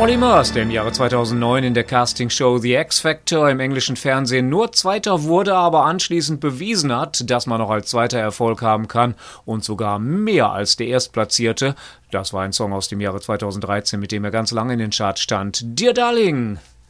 Olly Murs, der im Jahre 2009 in der Castingshow The X Factor im englischen Fernsehen nur Zweiter wurde, aber anschließend bewiesen hat, dass man auch als Zweiter Erfolg haben kann und sogar mehr als der Erstplatzierte. Das war ein Song aus dem Jahre 2013, mit dem er ganz lange in den Charts stand. Dear Darling!